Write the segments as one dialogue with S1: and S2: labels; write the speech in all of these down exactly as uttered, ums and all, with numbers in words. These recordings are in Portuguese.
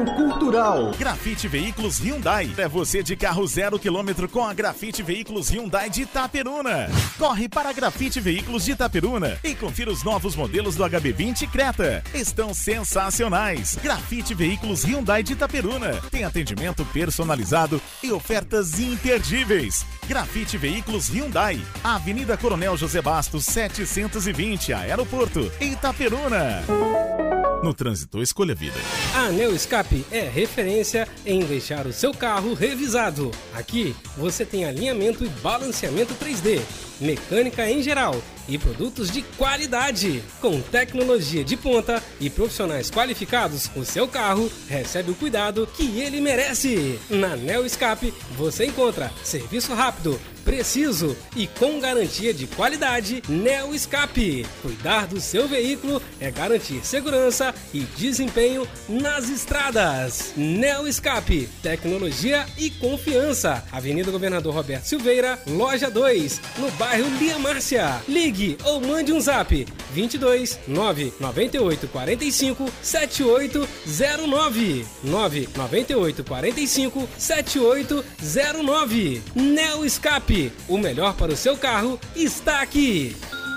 S1: Centro Cultural.
S2: Grafite Veículos Hyundai. É você de carro zero quilômetro com a Grafite Veículos Hyundai de Itaperuna. Corre para a Grafite Veículos de Itaperuna e confira os novos modelos do H B vinte Creta. Estão sensacionais. Grafite Veículos Hyundai de Itaperuna. Tem atendimento personalizado e ofertas imperdíveis. Grafite Veículos Hyundai. Avenida Coronel José Bastos, setecentos e vinte, Aeroporto, Itaperuna. No trânsito, escolha a vida.
S3: A Neo Escape é referência em deixar o seu carro revisado. Aqui você tem alinhamento e balanceamento três D, mecânica em geral e produtos de qualidade. Com tecnologia de ponta e profissionais qualificados, o seu carro recebe o cuidado que ele merece. Na Neo Escape você encontra serviço rápido, preciso e com garantia de qualidade. Neo Escape. Cuidar do seu veículo é garantir segurança e desempenho nas estradas. Neo Escape. Tecnologia e confiança. Avenida Governador Roberto Silveira, loja dois, no bairro Lia Márcia. Ligue ou mande um zap vinte e dois, nove nove oito quatro cinco, sete oito zero nove nove nove oito quatro cinco, sete oito zero nove. Neo Escape. O melhor para o seu carro está aqui.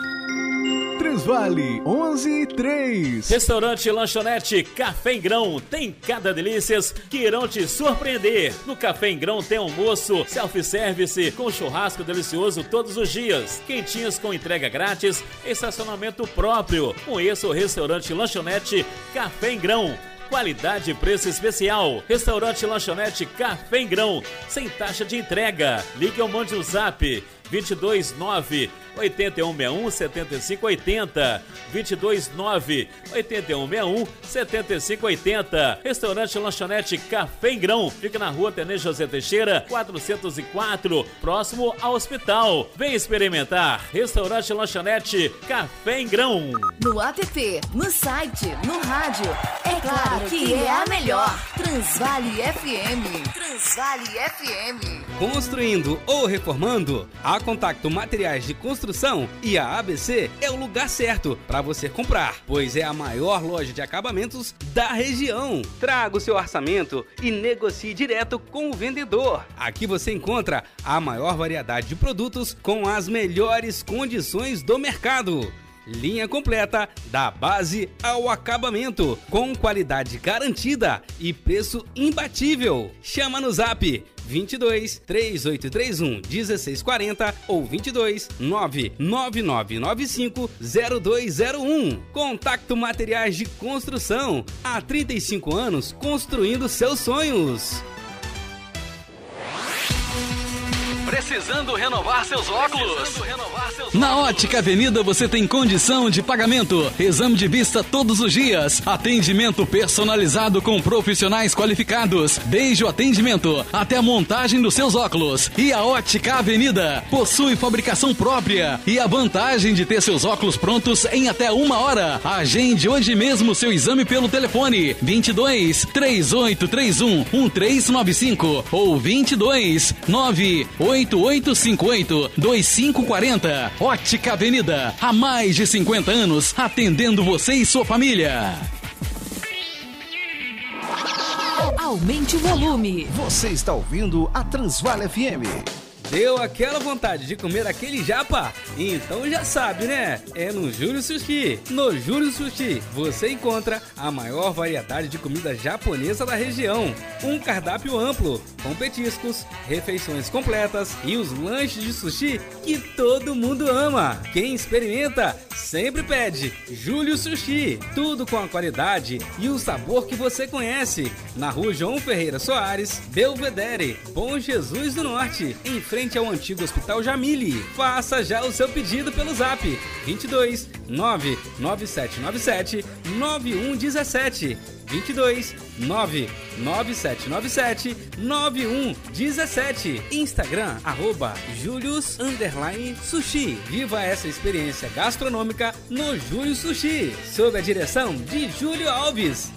S1: Transvale onze e três.
S4: Restaurante Lanchonete Café em Grão tem cada delícias que irão te surpreender. No Café em Grão tem almoço self-service com churrasco delicioso todos os dias, quentinhos com entrega grátis, estacionamento próprio. Conheça o Restaurante Lanchonete Café em Grão. Qualidade e preço especial. Restaurante Lanchonete Café em Grão, sem taxa de entrega. Ligue ou mande um zap vinte e dois, nove oito um seis um, sete cinco oito zero, vinte e dois, nove oito um seis um, sete cinco oito zero. Restaurante Lanchonete Café em Grão fica na rua Tenente José Teixeira, quatrocentos e quatro, próximo ao hospital. Vem experimentar. Restaurante Lanchonete Café em Grão.
S5: No app, no site, no rádio. É claro que é a melhor. Transvale F M. Transvale F M.
S3: Construindo ou reformando? A Contacto Materiais de Construção e a A B C é o lugar certo para você comprar, pois é a maior loja de acabamentos da região. Traga o seu orçamento e negocie direto com o vendedor. Aqui você encontra a maior variedade de produtos com as melhores condições do mercado. Linha completa da base ao acabamento, com qualidade garantida e preço imbatível. Chama no zap vinte e dois, três oito três um, um seis quatro zero ou vinte e dois, nove nove nove nove cinco, zero dois zero um. Contacto Materiais de Construção. Há trinta e cinco anos construindo seus sonhos.
S6: Precisando renovar seus óculos? Renovar seus
S7: Na Ótica Avenida você tem condição de pagamento, exame de vista todos os dias, atendimento personalizado com profissionais qualificados, desde o atendimento até a montagem dos seus óculos. E a Ótica Avenida possui fabricação própria e a vantagem de ter seus óculos prontos em até uma hora. Agende hoje mesmo seu exame pelo telefone vinte e dois, três oito três um, um três nove cinco ou vinte e dois, nove oito oito cinco oito, dois cinco quatro zero. Ótica Avenida, há mais de cinquenta anos, atendendo você e sua família.
S5: Aumente o volume.
S1: Você está ouvindo a Transvale F M.
S3: Deu aquela vontade de comer aquele japa? Então já sabe, né? É no Júlio Sushi. No Júlio Sushi você encontra a maior variedade de comida japonesa da região. Um cardápio amplo, com petiscos, refeições completas e os lanches de sushi que todo mundo ama. Quem experimenta sempre pede Júlio Sushi. Tudo com a qualidade e o sabor que você conhece. Na rua João Ferreira Soares, Belvedere, Bom Jesus do Norte, em frente ao antigo Hospital Jamile. Faça já o seu pedido pelo zap vinte e dois, nove nove sete nove sete, nove um um sete. vinte e dois, nove nove sete nove sete, nove um um sete. Instagram, arroba Julius underline Sushi. Viva essa experiência gastronômica no Júlio Sushi, sob a direção de Júlio Alves.